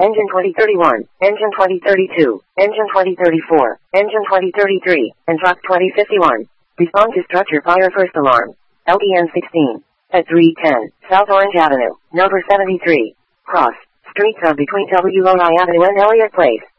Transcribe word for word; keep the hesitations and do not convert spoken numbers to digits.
Engine twenty thirty-one, Engine twenty thirty-two, Engine twenty thirty-four, Engine twenty thirty-three, and Truck twenty fifty-one. Respond to structure fire first alarm. L D N sixteen. At three ten, South Orange Avenue, number seventy-three. Cross, streets of between W O I Avenue and Elliott Place.